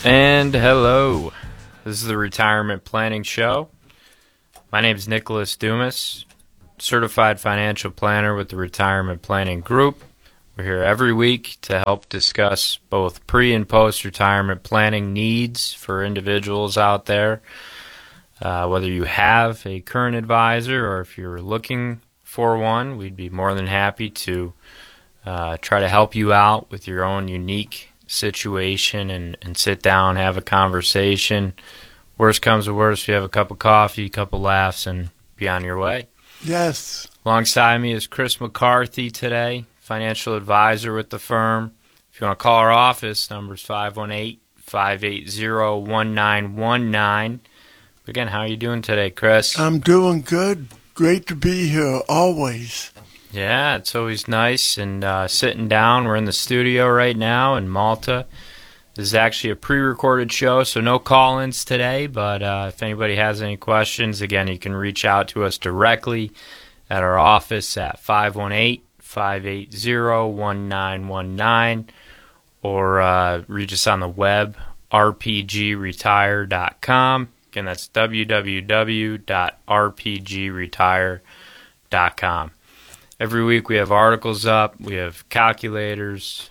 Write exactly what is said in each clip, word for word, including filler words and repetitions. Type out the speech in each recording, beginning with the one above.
And hello, this is the Retirement Planning Show. My name is Nicholas Dumas, Certified Financial Planner with the Retirement Planning Group. We're here every week to help discuss both pre- and post-retirement planning needs for individuals out there. Uh, whether you have a current advisor or if you're looking for one, we'd be more than happy to uh, try to help you out with your own unique situation and, and sit down, have a conversation. Worst comes to worst, you have a cup of coffee, a couple laughs, and be on your way. Yes. Alongside me is Chris McCarthy today, financial advisor with the firm. If you want to call our office, number is five one eight, five eight zero, one nine one nine. Again, how are you doing today, Chris? I'm doing good. Great to be here, always. Yeah, it's always nice. And uh, sitting down, we're in the studio right now in Malta. This is actually a pre-recorded show, so no call-ins today. But uh, if anybody has any questions, again, you can reach out to us directly at our office at five one eight, five eight zero, one nine one nine or uh, reach us on the web, r p g retire dot com. Again, that's w w w dot r p g retire dot com. Every week we have articles up, we have calculators.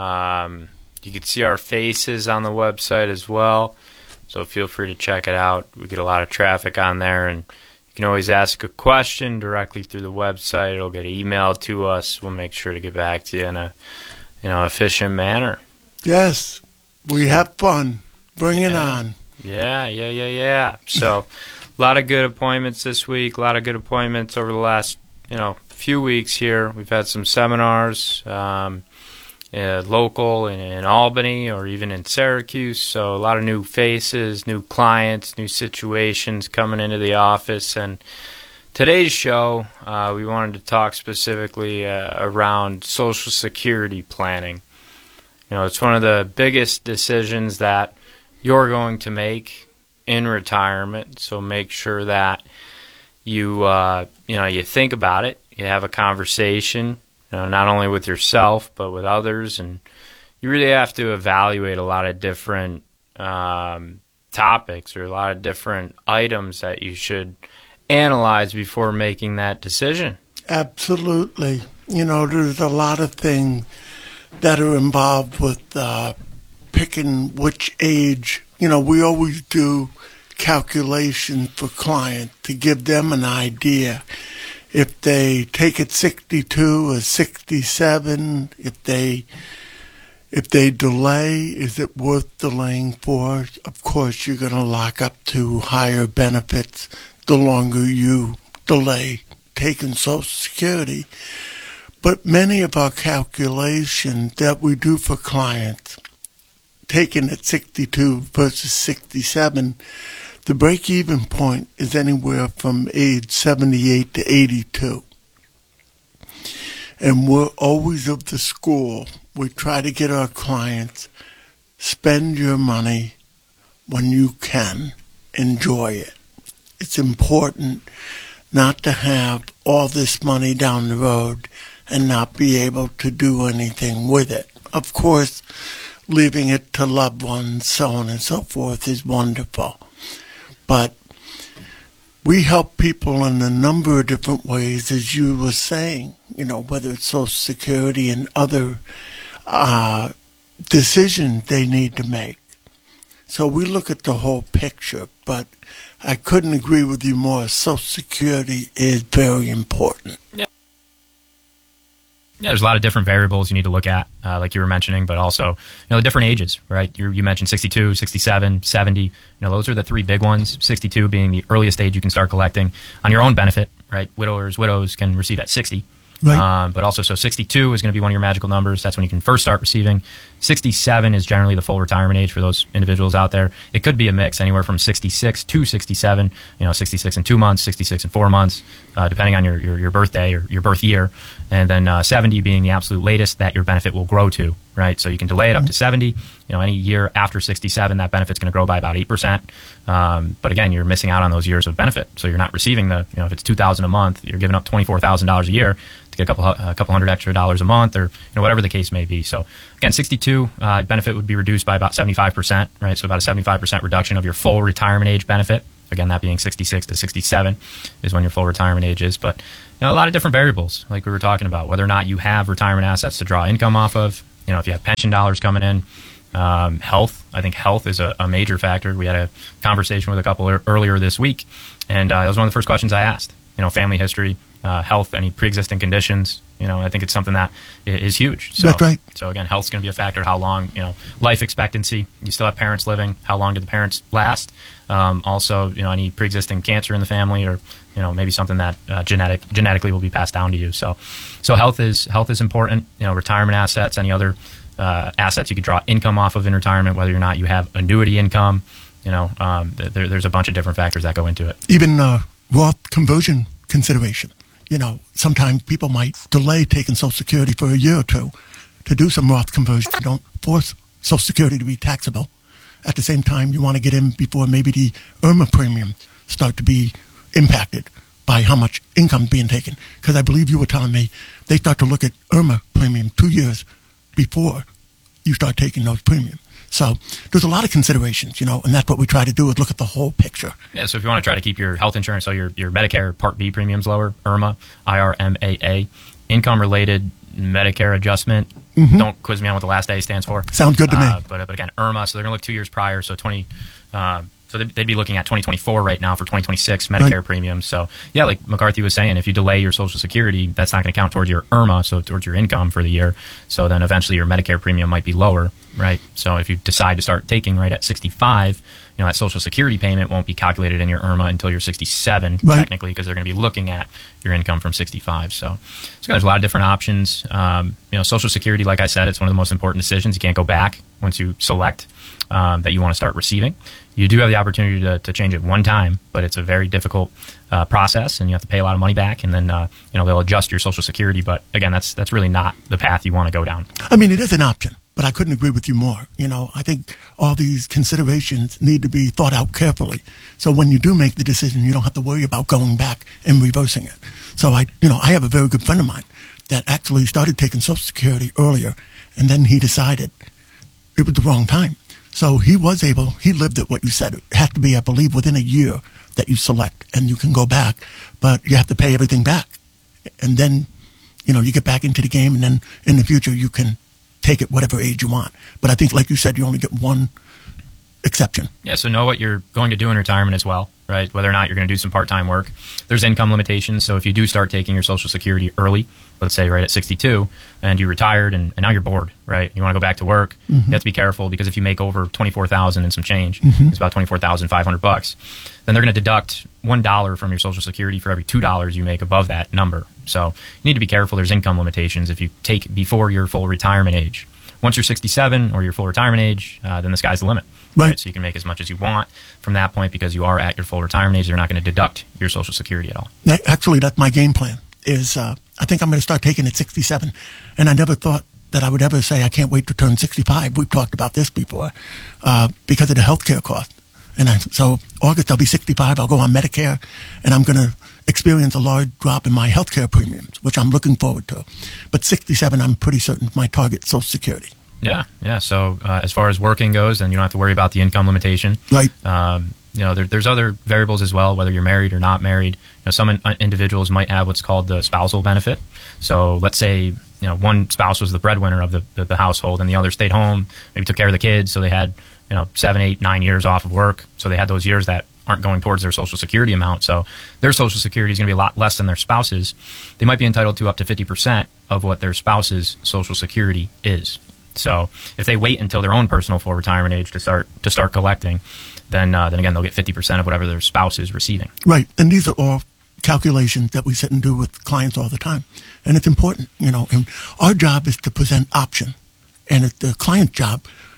Um, you can see our faces on the website as well, so feel free to check it out. We get a lot of traffic on there, and you can always ask a question directly through the website. It'll get emailed to us. We'll make sure to get back to you in a you know efficient manner. Yes, we have fun. Bring it yeah. on. Yeah, yeah, yeah, yeah. So a lot of good appointments this week, a lot of good appointments over the last you know few weeks here. We've had some seminars, um, uh, local in, in Albany or even in Syracuse. So a lot of new faces, new clients, new situations coming into the office. And today's show, uh, we wanted to talk specifically uh, around Social Security planning. You know, it's one of the biggest decisions that you're going to make in retirement. So make sure that you uh, you know you think about it. You have a conversation, you know, not only with yourself, but with others. And you really have to evaluate a lot of different um, topics or a lot of different items that you should analyze before making that decision. Absolutely. You know, there's a lot of things that are involved with uh, picking which age. You know, we always do calculations for clients to give them an idea. If they take it sixty-two or sixty-seven, if they if they delay, is it worth delaying for? Of course, you're going to lock up to higher benefits the longer you delay taking Social Security. But many of our calculations that we do for clients, taking at sixty-two versus sixty-seven, the break-even point is anywhere from age seventy-eight to eighty-two. And we're always of the school. We try to get our clients, spend your money when you can. Enjoy it. It's important not to have all this money down the road and not be able to do anything with it. Of course, leaving it to loved ones, so on and so forth, is wonderful. But we help people in a number of different ways, as you were saying, you know, whether it's Social Security and other uh, decisions they need to make. So we look at the whole picture, but I couldn't agree with you more. Social Security is very important. Yeah. Yeah, there's a lot of different variables you need to look at, uh, like you were mentioning, but also, you know, the different ages, right? You, you mentioned sixty-two, sixty-seven, seventy. You know, those are the three big ones. sixty-two being the earliest age you can start collecting on your own benefit, right? Widowers, widows can receive at sixty. Right. Um, but also, so sixty-two is going to be one of your magical numbers. That's when you can first start receiving. sixty-seven is generally the full retirement age for those individuals out there. It could be a mix, anywhere from sixty-six to sixty-seven, you know, sixty-six in two months, sixty-six in four months, uh, depending on your, your, your birthday or your birth year. And then uh, seventy being the absolute latest that your benefit will grow to right? So you can delay it up to seventy. You know, any year after sixty-seven, that benefit's going to grow by about eight percent. Um, but again, you're missing out on those years of benefit. So you're not receiving the, you know, if it's two thousand dollars a month, you're giving up twenty-four thousand dollars a year to get a couple, a couple hundred extra dollars a month, or, you know, whatever the case may be. So again, sixty-two, uh, benefit would be reduced by about seventy-five percent, right? So about a seventy-five percent reduction of your full retirement age benefit. Again, that being sixty-six to sixty-seven is when your full retirement age is. But, you know, a lot of different variables, like we were talking about, whether or not you have retirement assets to draw income off of, you know, if you have pension dollars coming in, um, health. I think health is a, a major factor. We had a conversation with a couple er- earlier this week, and uh, that was one of the first questions I asked. You know, family history, uh, health, any pre-existing conditions. You know, I think it's something that is huge. So, That's right. So again, health's going to be a factor. How long, you know, life expectancy. You still have parents living. How long do the parents last? Um, also, you know, any pre-existing cancer in the family, or, you know, maybe something that uh, genetic genetically will be passed down to you. So, so health is health is important. You know, retirement assets, any other uh, assets you could draw income off of in retirement, whether or not you have annuity income. You know, um, there, there's a bunch of different factors that go into it. Even uh, Roth conversion consideration. You know, sometimes people might delay taking Social Security for a year or two to do some Roth conversion. You don't force Social Security to be taxable. At the same time, you want to get in before maybe the I R M A premium start to be impacted by how much income being taken. Because I believe you were telling me they start to look at I R M A premium two years before you start taking those premiums. So there's a lot of considerations, you know, and that's what we try to do is look at the whole picture. Yeah, so if you want to try to keep your health insurance, so your, your Medicare Part B premiums lower, I R M A, I R M A A, income-related Medicare adjustment, mm-hmm. Don't quiz me on what the last A stands for. Sounds good to uh, me. But, but again, I R M A, so they're going to look two years prior, so twenty... Uh, So they'd, they'd be looking at twenty twenty-four right now for twenty twenty-six Medicare right. premiums. So, yeah, like McCarthy was saying, if you delay your Social Security, that's not going to count towards your I R M A, so towards your income for the year. So then eventually your Medicare premium might be lower, right? So if you decide to start taking right at sixty-five, you know, that Social Security payment won't be calculated in your I R M A until you're sixty-seven, right. technically, because they're going to be looking at your income from sixty-five. So, so there's a lot of different options. Um, you know, Social Security, like I said, it's one of the most important decisions. You can't go back once you select um, that you want to start receiving. You do have the opportunity to, to change it one time, but it's a very difficult uh, process, and you have to pay a lot of money back, and then uh, you know they'll adjust your Social Security. But again, that's that's really not the path you want to go down. I mean, it is an option, but I couldn't agree with you more. You know, I think all these considerations need to be thought out carefully. So when you do make the decision, you don't have to worry about going back and reversing it. So I, you know, I have a very good friend of mine that actually started taking Social Security earlier, and then he decided it was the wrong time. So he was able, he lived at what you said. It had to be, I believe, within a year that you select, and you can go back, but you have to pay everything back. And then, you know, you get back into the game, and then in the future you can take it whatever age you want. But I think, like you said, you only get one exception. Yeah, so know what you're going to do in retirement as well, right? Whether or not you're going to do some part-time work. There's income limitations, so if you do start taking your Social Security early, let's say right at sixty-two, and you retired, and, and now you're bored, right? You want to go back to work. Mm-hmm. You have to be careful, because if you make over twenty-four thousand and some change, mm-hmm. it's about twenty-four thousand five hundred bucks. Then they're going to deduct one dollar from your Social Security for every two dollars you make above that number. So you need to be careful. There's income limitations if you take before your full retirement age. Once you're sixty-seven or your full retirement age, uh, then the sky's the limit. Right. right. So you can make as much as you want from that point, because you are at your full retirement age. They're not going to deduct your Social Security at all. Actually, that's my game plan. Is uh, I think I'm going to start taking at sixty-seven, and I never thought that I would ever say I can't wait to turn sixty-five. We've talked about this before uh, because of the healthcare cost. And I, so August I'll be sixty-five. I'll go on Medicare, and I'm going to experience a large drop in my healthcare premiums, which I'm looking forward to. But sixty-seven, I'm pretty certain is my target Social Security. Yeah, yeah. So uh, as far as working goes, then you don't have to worry about the income limitation. Right. Um, you know, there, there's other variables as well, whether you're married or not married. You know, some in, uh, individuals might have what's called the spousal benefit. So let's say, you know, one spouse was the breadwinner of the, the, the household, and the other stayed home, maybe took care of the kids, so they had, you know, seven, eight, nine years off of work. So they had those years that aren't going towards their Social Security amount. So their Social Security is going to be a lot less than their spouse's. They might be entitled to up to fifty percent of what their spouse's Social Security is. So if they wait until their own personal full retirement age to start to start collecting, then uh, then again they'll get fifty percent of whatever their spouse is receiving. Right, and these are all calculations that we sit and do with clients all the time, and it's important, you know. And our job is to present option, and it's the client's job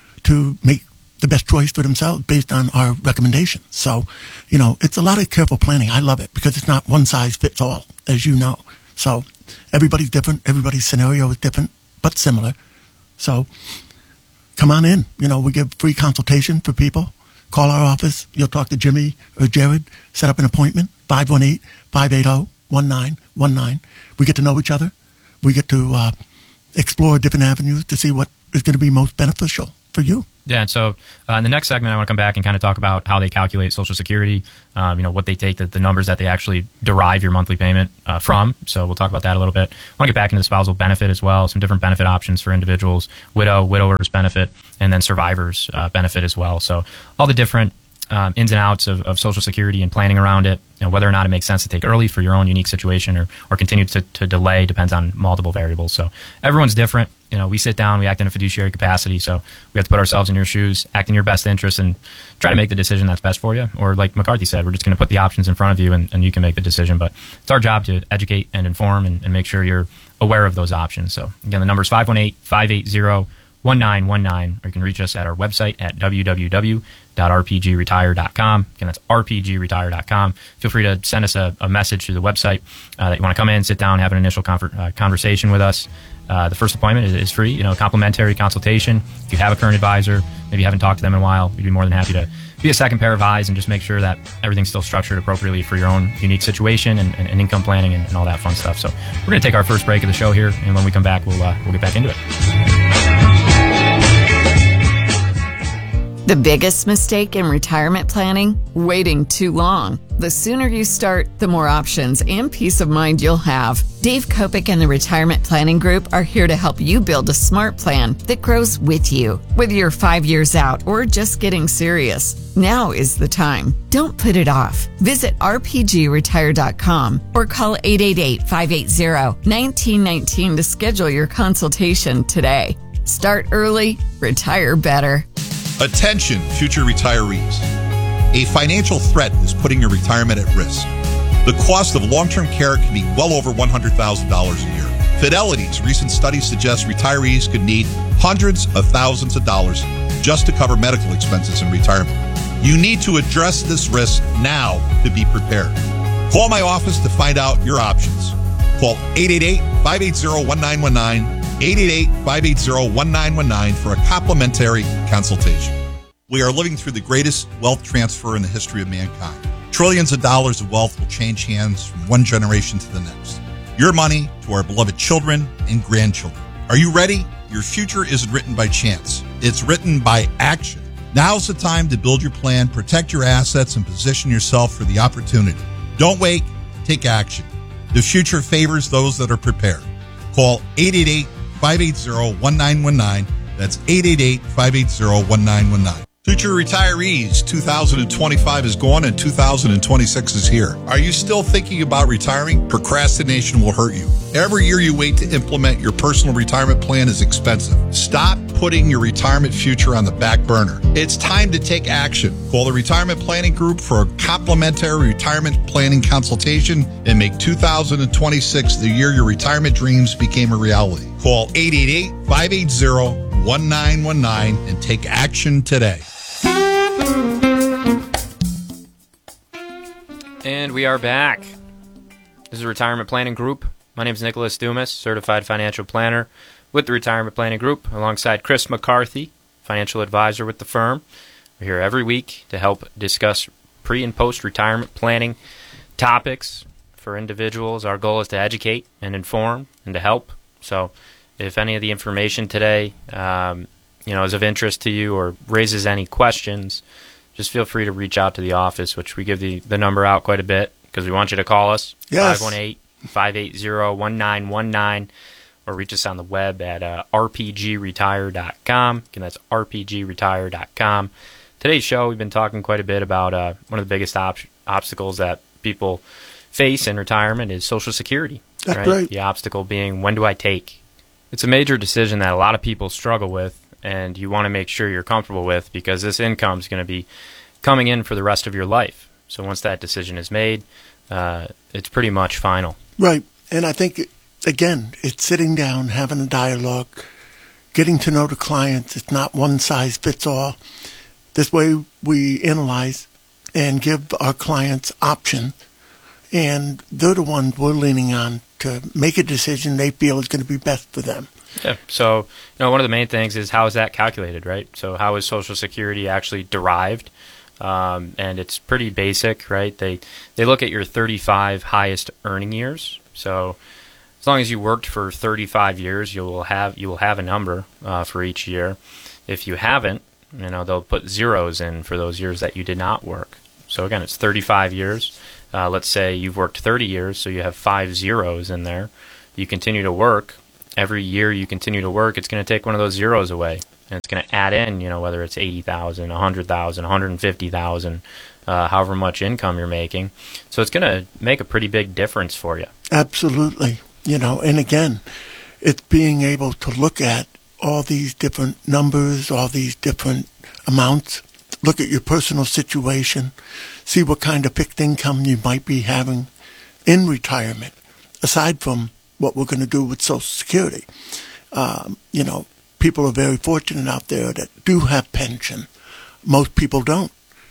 to make the best choice for themselves based on our recommendations. So, you know, it's a lot of careful planning. I love it because it's not one size fits all, as you know. So everybody's different. Everybody's scenario is different, but similar. So come on in. You know, we give free consultation for people. Call our office. You'll talk to Jimmy or Jared. Set up an appointment, five one eight, five eight zero, one nine one nine. We get to know each other. We get to uh, explore different avenues to see what is going to be most beneficial for you. Yeah, and so uh, in the next segment, I want to come back and kind of talk about how they calculate Social Security, um, you know, what they take, the, the numbers that they actually derive your monthly payment uh, from. So we'll talk about that a little bit. I want to get back into the spousal benefit as well, some different benefit options for individuals, widow, widower's benefit, and then survivor's uh, benefit as well. So all the different um, ins and outs of, of Social Security and planning around it, you know, whether or not it makes sense to take early for your own unique situation or, or continue to, to delay depends on multiple variables. So everyone's different. You know, we sit down, we act in a fiduciary capacity, so we have to put ourselves in your shoes, act in your best interest, and try to make the decision that's best for you. Or like McCarthy said, we're just going to put the options in front of you, and, and you can make the decision. But it's our job to educate and inform and, and make sure you're aware of those options. So again, the number is five one eight, five eight zero, one nine one nine, or you can reach us at our website at w w w dot r p g retire dot com. Again, that's r p g retire dot com. Feel free to send us a, a message through the website uh, that you want to come in, sit down, have an initial confer- uh, conversation with us. Uh, the first appointment is, is free, you know, complimentary consultation. If you have a current advisor, maybe you haven't talked to them in a while, we'd be more than happy to be a second pair of eyes and just make sure that everything's still structured appropriately for your own unique situation and, and, and income planning and, and all that fun stuff. So we're going to take our first break of the show here, and when we come back, we'll uh, we'll get back into it. The biggest mistake in retirement planning? Waiting too long. The sooner you start, the more options and peace of mind you'll have. Dave Kopic and the Retirement Planning Group are here to help you build a smart plan that grows with you. Whether you're five years out or just getting serious, now is the time. Don't put it off. Visit r p g retire dot com or call eight eight eight, five eight zero, one nine one nine to schedule your consultation today. Start early, retire better. Attention, future retirees. A financial threat is putting your retirement at risk. The cost of long-term care can be well over one hundred thousand dollars a year. Fidelity's recent study suggests retirees could need hundreds of thousands of dollars just to cover medical expenses in retirement. You need to address this risk now to be prepared. Call my office to find out your options. Call eight eight eight, five eight zero, one nine one nine, eight eight eight, five eight zero, one nine one nine for a complimentary consultation. We are living through the greatest wealth transfer in the history of mankind. Trillions of dollars of wealth will change hands from one generation to the next. Your money to our beloved children and grandchildren. Are you ready? Your future isn't written by chance. It's written by action. Now's the time to build your plan, protect your assets, and position yourself for the opportunity. Don't wait. Take action. The future favors those that are prepared. Call eight eight eight, five eight zero, one nine one nine. That's eight eight eight, five eight zero, one nine one nine. Future retirees, two thousand twenty-five is gone and two thousand twenty-six is here. Are you still thinking about retiring? Procrastination will hurt you. Every year you wait to implement your personal retirement plan is expensive. Stop putting your retirement future on the back burner. It's time to take action. Call the Retirement Planning Group for a complimentary retirement planning consultation and make two thousand twenty-six the year your retirement dreams became a reality. Call eight eight eight, five eight zero, one nine one nine and take action today. And we are back. This is the Retirement Planning Group. My name is Nicholas Dumas, Certified Financial Planner with the Retirement Planning Group, alongside Chris McCarthy, Financial Advisor with the firm. We're here every week to help discuss pre- and post-retirement planning topics for individuals. Our goal is to educate and inform and to help. So if any of the information today um, you know, is of interest to you or raises any questions, just feel free to reach out to the office, which we give the, the number out quite a bit because we want you to call us, yes. five one eight, five eight zero, one nine one nine, or reach us on the web at uh, r p g retire dot com. Again, that's r p g retire dot com. Today's show, we've been talking quite a bit about uh, one of the biggest op- obstacles that people face in retirement is Social Security. That's right? right. The obstacle being, when do I take? It's a major decision that a lot of people struggle with, and you want to make sure you're comfortable with because this income is going to be coming in for the rest of your life. So once that decision is made, uh, it's pretty much final. Right. And I think, again, it's sitting down, having a dialogue, getting to know the clients. It's not one size fits all. This way we analyze and give our clients options, and they're the ones we're leaning on to make a decision they feel is going to be best for them. Yeah. So, you know, one of the main things is how is that calculated, right? So how is Social Security actually derived? Um, and it's pretty basic, right? They they look at your thirty-five highest earning years. So as long as you worked for thirty-five years, you will have you will have a number uh, for each year. If you haven't, you know, they'll put zeros in for those years that you did not work. So again, it's thirty-five years. Uh, let's say you've worked thirty years, so you have five zeros in there. You continue to work. Every year you continue to work, it's going to take one of those zeros away. And it's going to add in, you know, whether it's eighty thousand dollars, one hundred thousand dollars, one hundred fifty thousand dollars, uh, however much income you're making. So it's going to make a pretty big difference for you. Absolutely. You know, and again, it's being able to look at all these different numbers, all these different amounts, look at your personal situation, see what kind of fixed income you might be having in retirement, aside from what we're going to do with Social Security. Um, you know, people are very fortunate out there that do have pension. Most people don't.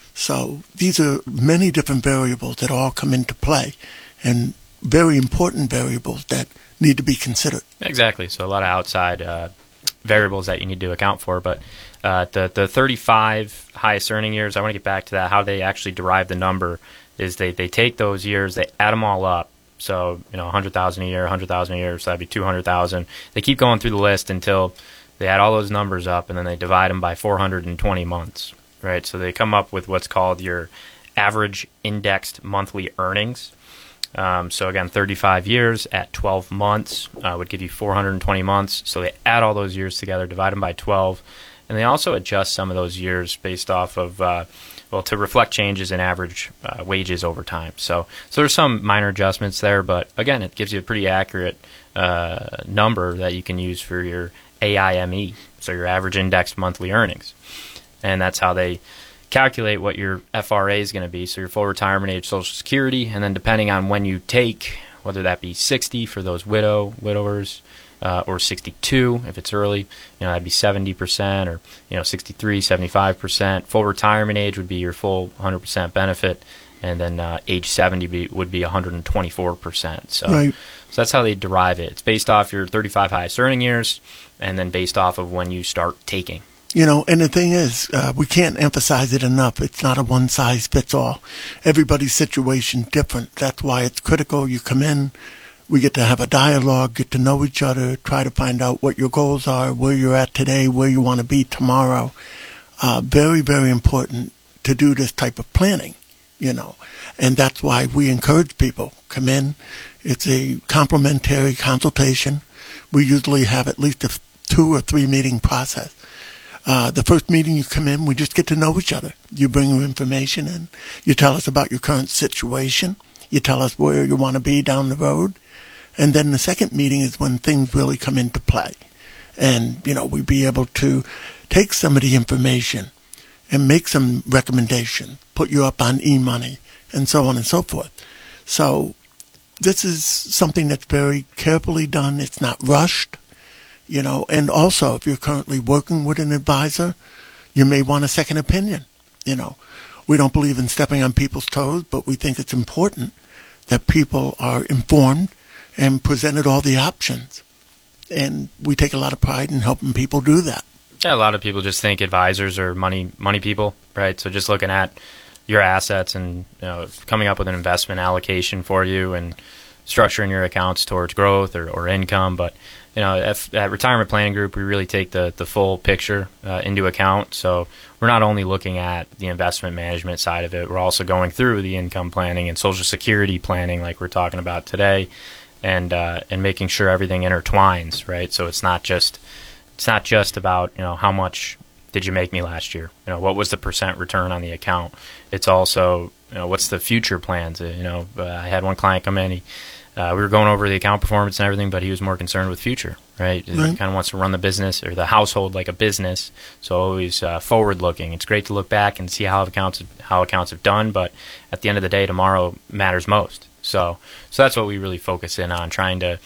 So these are many different variables that all come into play, and very important variables that need to be considered. Exactly. So a lot of outside uh, variables that you need to account for. But uh, the, the thirty-five highest earning years, I want to get back to that. How they actually derive the number is they, they take those years, they add them all up. So, you know, one hundred thousand a year, one hundred thousand a year, so that'd be two hundred thousand. They keep going through the list until they add all those numbers up, and then they divide them by four hundred twenty months, right? So they come up with what's called your average indexed monthly earnings. Um, so again, thirty-five years at twelve months uh, would give you four hundred twenty months. So they add all those years together, divide them by twelve, and they also adjust some of those years based off of, uh, well, to reflect changes in average uh, wages over time. So, so there's some minor adjustments there, but again, it gives you a pretty accurate uh, number that you can use for your A I M E, so your average indexed monthly earnings. And that's how they calculate what your F R A is going to be, so your full retirement age Social Security, and then depending on when you take, whether that be sixty for those widow widowers, uh, or sixty-two if it's early, you know, that'd be seventy percent, or, you know, sixty-three, seventy-five percent. Full retirement age would be your full one hundred percent benefit, and then uh, age seventy be, would be one hundred twenty-four percent. So, Right. so that's how they derive it. It's based off your thirty-five highest earning years, and then based off of when you start taking. You know, and the thing is, uh, we can't emphasize it enough. It's not a one-size-fits-all. Everybody's situation different. That's why it's critical. You come in, we get to have a dialogue, get to know each other, try to find out what your goals are, where you're at today, where you want to be tomorrow. Uh, very, very important to do this type of planning, you know. And that's why we encourage people, come in. It's a complimentary consultation. We usually have at least a two or three meeting process. Uh, the first meeting you come in, we just get to know each other. You bring your information in. You tell us about your current situation. You tell us where you want to be down the road. And then the second meeting is when things really come into play. And, you know, we be able to take some of the information and make some recommendations, put you up on e-money, and so on and so forth. So this is something that's very carefully done. It's not rushed. You know, and also if you're currently working with an advisor, you may want a second opinion. You know, we don't believe in stepping on people's toes, but we think it's important that people are informed and presented all the options. And we take a lot of pride in helping people do that. Yeah, a lot of people just think advisors are money money people, right? So just looking at your assets and, you know, coming up with an investment allocation for you and structuring your accounts towards growth or, or income. But, you know, at, at Retirement Planning Group, we really take the, the full picture uh, into account. So we're not only looking at the investment management side of it, we're also going through the income planning and Social Security planning like we're talking about today, and uh, and making sure everything intertwines, right? So it's not just it's not just about, you know, how much did you make me last year? You know, what was the percent return on the account? It's also, you know, what's the future plans? You know, uh, I had one client come in, he Uh, we were going over the account performance and everything, but he was more concerned with future, right? He Right. kind of wants to run the business or the household like a business, so always uh, forward-looking. It's great to look back and see how accounts how accounts have done, but at the end of the day, tomorrow matters most. So, so that's what we really focus in on, trying to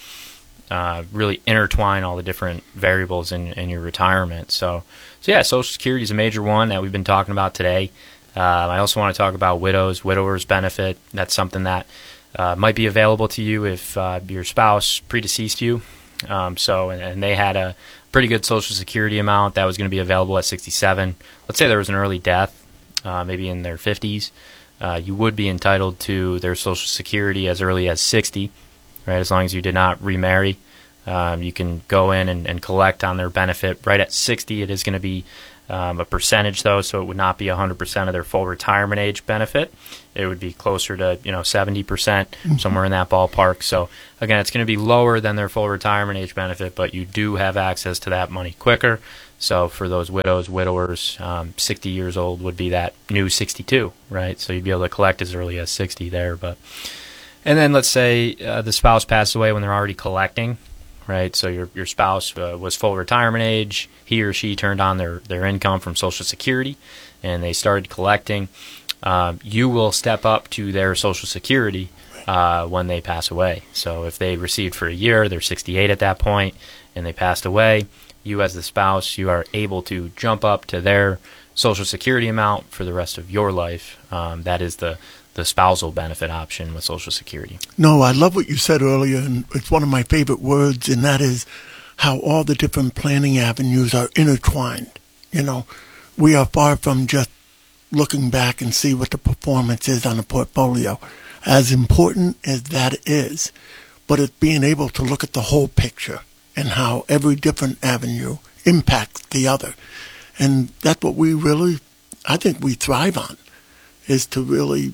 uh, really intertwine all the different variables in, in your retirement. So, so yeah, Social Security is a major one that we've been talking about today. Uh, I also want to talk about widows, widowers benefit. That's something that Uh, might be available to you if uh, your spouse predeceased you Um, so, and, and they had a pretty good Social Security amount that was going to be available at sixty-seven. Let's say there was an early death, uh, maybe in their fifties. Uh, you would be entitled to their Social Security as early as sixty, right? As long as you did not remarry. Um, you can go in and, and collect on their benefit right at sixty. It is going to be um, a percentage, though, so it would not be one hundred percent of their full retirement age benefit. It would be closer to, you know, seventy percent, mm-hmm. somewhere in that ballpark. So, again, it's going to be lower than their full retirement age benefit, but you do have access to that money quicker. So for those widows, widowers, um, sixty years old would be that new sixty-two, right? So you'd be able to collect as early as sixty there. But and then let's say uh, the spouse passed away when they're already collecting. Right, so your your spouse uh, was full retirement age. He or she turned on their, their income from Social Security, and they started collecting. Um, you will step up to their Social Security uh, when they pass away. So if they received for a year, they're sixty-eight at that point, and they passed away. You as the spouse, you are able to jump up to their Social Security amount for the rest of your life. Um, that is the the spousal benefit option with Social Security. No, I love what you said earlier, and it's one of my favorite words, and that is how all the different planning avenues are intertwined. You know, we are far from just looking back and see what the performance is on a portfolio. As important as that is, but it's being able to look at the whole picture and how every different avenue impacts the other. And that's what we really, I think we thrive on, is to really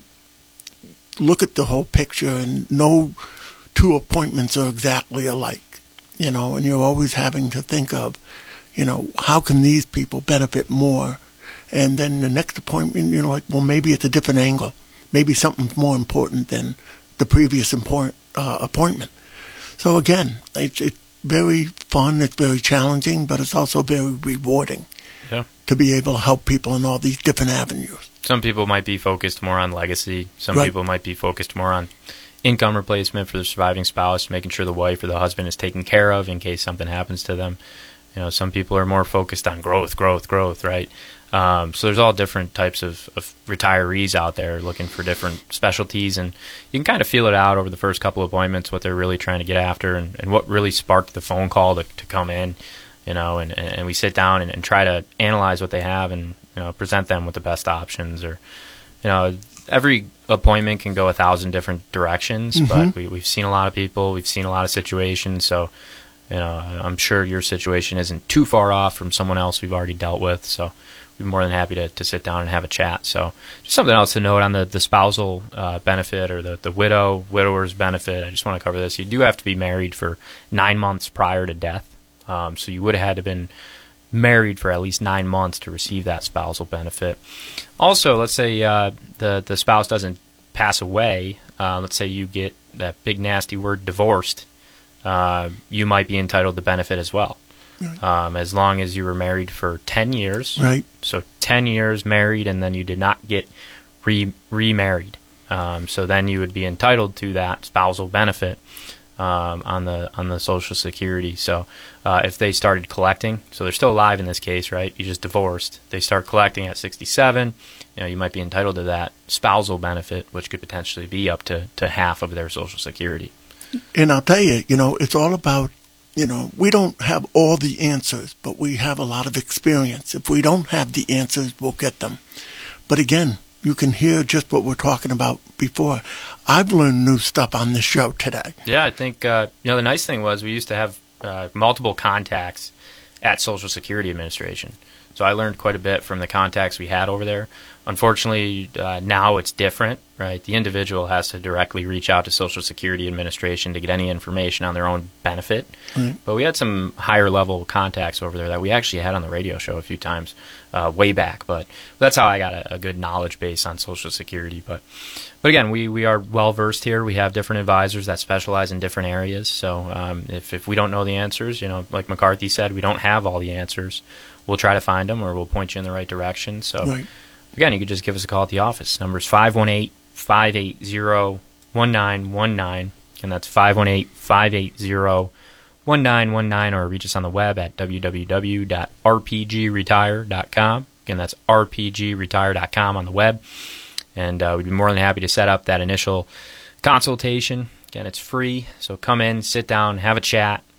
look at the whole picture and no two appointments are exactly alike, you know, and you're always having to think of, you know, how can these people benefit more? And then the next appointment, you know, like, well, maybe it's a different angle. Maybe something's more important than the previous import, uh, appointment. So again, it's, it's very fun, it's very challenging, but it's also very rewarding yeah. to be able to help people in all these different avenues. Some people might be focused more on legacy. Some right. people might be focused more on income replacement for the surviving spouse, making sure the wife or the husband is taken care of in case something happens to them. You know, some people are more focused on growth, growth, growth, right? Um, so there's all different types of, of retirees out there looking for different specialties, and you can kind of feel it out over the first couple of appointments, what they're really trying to get after and, and what really sparked the phone call to, to come in, you know, and, and we sit down and, and try to analyze what they have and, you know, present them with the best options. Or, you know, every appointment can go a thousand different directions, mm-hmm. but we, we've seen a lot of people, we've seen a lot of situations, so, you know, I'm sure your situation isn't too far off from someone else we've already dealt with, so we'd be more than happy to, to sit down and have a chat. So just something else to note on the, the spousal uh, benefit or the, the widow, widower's benefit, I just want to cover this. You do have to be married for nine months prior to death, um, so you would have had to have been married for at least nine months to receive that spousal benefit. Also, let's say uh, the the spouse doesn't pass away. Uh, let's say you get that big nasty word divorced. Uh, you might be entitled to benefit as well, right. um, as long as you were married for ten years. Right. So ten years married, and then you did not get re remarried. Um, so then you would be entitled to that spousal benefit. Um, on the on the Social Security. So uh, if they started collecting, so they're still alive in this case, right? You just divorced. They start collecting at sixty-seven. You know, you might be entitled to that spousal benefit, which could potentially be up to, to half of their Social Security. And I'll tell you, you know, it's all about, you know, we don't have all the answers, but we have a lot of experience. If we don't have the answers, we'll get them. But again, you can hear just what we're talking about before. I've learned new stuff on this show today. Yeah, I think, uh, you know, the nice thing was we used to have uh, multiple contacts at Social Security Administration. So I learned quite a bit from the contacts we had over there. Unfortunately, uh, now it's different, right? The individual has to directly reach out to Social Security Administration to get any information on their own benefit. Mm-hmm. But we had some higher level contacts over there that we actually had on the radio show a few times uh, way back. But that's how I got a, a good knowledge base on Social Security. But but again, we, we are well versed here. We have different advisors that specialize in different areas. So um, if, if we don't know the answers, you know, like McCarthy said, we don't have all the answers. We'll try to find them, or we'll point you in the right direction. So, right. Again, you could just give us a call at the office. Number is five one eight, five eight zero, one nine one nine, and that's five one eight, five eight zero, one nine one nine, or reach us on the web at w w w dot r p g retire dot com. Again, that's r p g retire dot com on the web. And uh, we'd be more than happy to set up that initial consultation. Again, it's free, so come in, sit down, have a chat,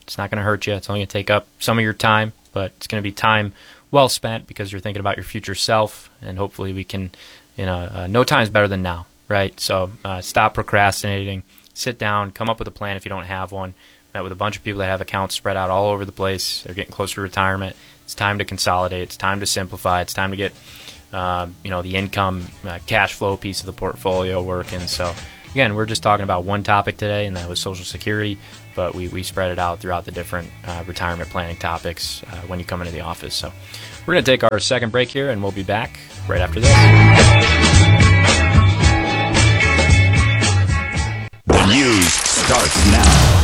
It's not going to hurt you. It's only going to take up some of your time, but it's going to be time well spent because you're thinking about your future self, and hopefully we can, you know, uh, no time's better than now, right? So uh, stop procrastinating, sit down, come up with a plan if you don't have one. Met with a bunch of people that have accounts spread out all over the place. They're getting closer to retirement. It's time to consolidate. It's time to simplify. It's time to get, uh, you know, the income, uh, cash flow piece of the portfolio working. So, again, we're just talking about one topic today, and that was Social Security, but we, we spread it out throughout the different uh, retirement planning topics uh, when you come into the office. So we're going to take our second break here, and we'll be back right after this. The news starts now.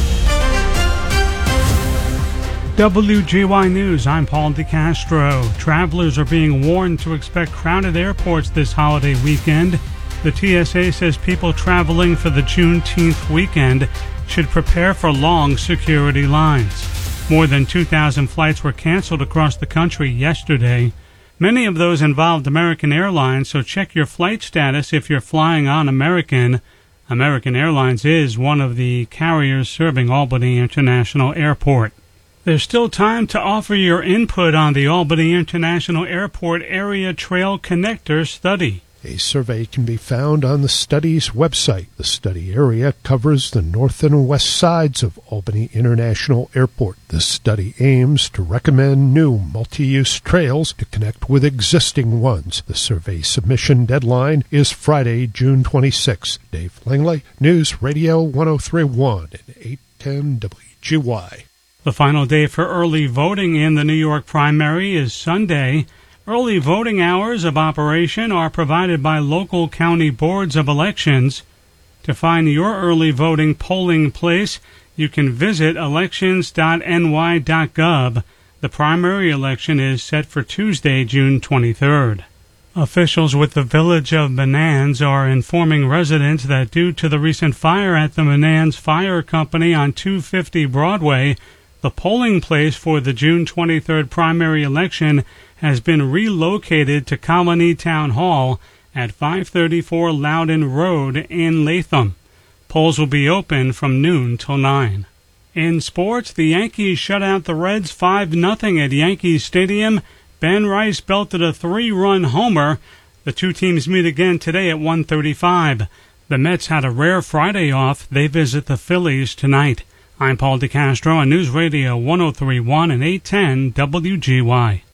W G Y News, I'm Paul DeCastro. Travelers are being warned to expect crowded airports this holiday weekend. The T S A says people traveling for the Juneteenth weekend should prepare for long security lines. More than two thousand flights were canceled across the country yesterday. Many of those involved American Airlines, so check your flight status if you're flying on American. American Airlines is one of the carriers serving Albany International Airport. There's still time to offer your input on the Albany International Airport Area Trail Connector study. A survey can be found on the study's website. The study area covers the north and west sides of Albany International Airport. The study aims to recommend new multi-use trails to connect with existing ones. The survey submission deadline is Friday, June twenty-sixth. Dave Langley, News Radio one oh three point one and eight ten W G Y. The final day for early voting in the New York primary is Sunday. Early voting hours of operation are provided by local county boards of elections. To find your early voting polling place, you can visit elections dot n y dot gov. The primary election is set for Tuesday, June twenty-third. Officials with the Village of Menands are informing residents that due to the recent fire at the Menands Fire Company on two fifty Broadway, the polling place for the June twenty-third primary election has been relocated to Colony Town Hall at five thirty-four Loudon Road in Latham. Polls will be open from noon till nine. In sports, the Yankees shut out the Reds five nothing at Yankee Stadium. Ben Rice belted a three-run homer. The two teams meet again today at one thirty-five. The Mets had a rare Friday off. They visit the Phillies tonight. I'm Paul DeCastro on News Radio one oh three point one and eight ten W G Y.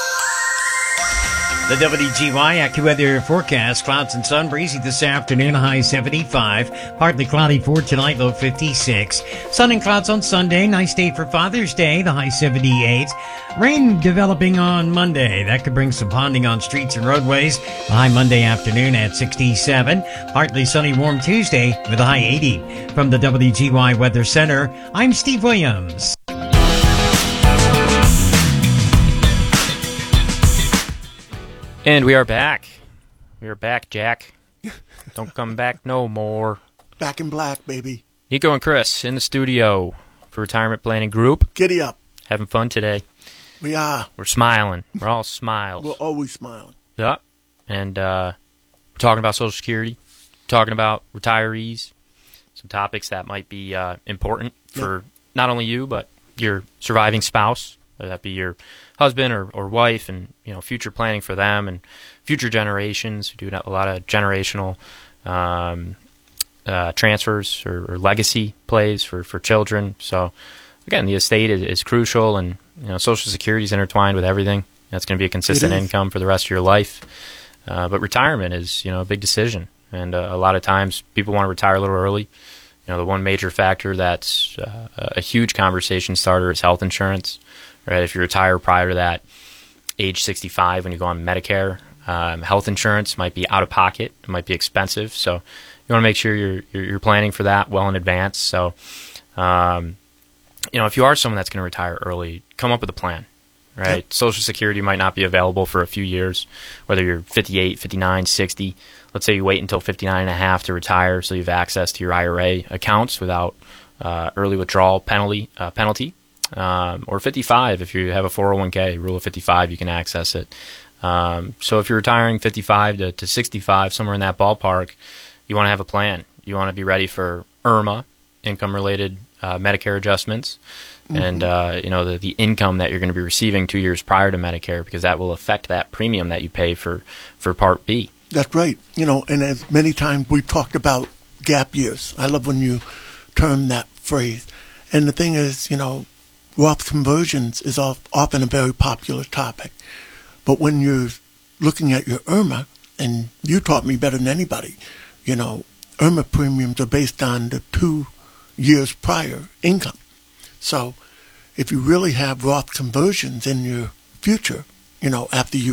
The W G Y AccuWeather forecast: clouds and sun, breezy this afternoon, high seventy-five. Partly cloudy for tonight, low fifty-six. Sun and clouds on Sunday, nice day for Father's Day, the high seventy-eight. Rain developing on Monday. That could bring some ponding on streets and roadways. The high Monday afternoon at sixty-seven. Partly sunny, warm Tuesday with a high eighty. From the W G Y Weather Center, I'm Steve Williams. And we are back. We are back, Jack. Don't come back no more. Back in black, baby. Nico and Chris in the studio for Retirement Planning Group. Giddy up. Having fun today. We are. We're smiling. We're all smiles. We're always smiling. Yep. And uh, we're talking about Social Security, talking about retirees, some topics that might be uh, important for yep. not only you, but your surviving spouse, whether that be your husband or, or wife, and you know, future planning for them and future generations. We do a lot of generational um, uh, transfers or, or legacy plays for, for children. So again, the estate is, is crucial, and you know, Social Security is intertwined with everything. That's going to be a consistent income for the rest of your life. Uh, but retirement is, you know, a big decision, and uh, a lot of times people want to retire a little early. You know, the one major factor that's uh, a huge conversation starter is health insurance. Right, if you retire prior to that age sixty-five, when you go on Medicare, um, health insurance might be out of pocket. It might be expensive, so you want to make sure you're, you're you're planning for that well in advance. So, um, you know, if you are someone that's going to retire early, come up with a plan. Right, yep. Social Security might not be available for a few years, whether you're fifty-eight, fifty-nine, sixty. Let's say you wait until fifty-nine and a half to retire, so you have access to your I R A accounts without uh, early withdrawal penalty uh, penalty. Um, or fifty-five, if you have a four oh one k, rule of fifty-five, you can access it. Um, so if you're retiring fifty-five to, to sixty-five, somewhere in that ballpark, you want to have a plan. You want to be ready for I R M A, income-related uh, Medicare adjustments and uh, you know the, the income that you're going to be receiving two years prior to Medicare, because that will affect that premium that you pay for, for Part B. That's right. You know, and as many times we've talked about gap years. I love when you term that phrase. And the thing is, you know, Roth conversions is often a very popular topic. But when you're looking at your I R M A, and you taught me better than anybody, you know, I R M A premiums are based on the two years prior income. So if you really have Roth conversions in your future, you know, after you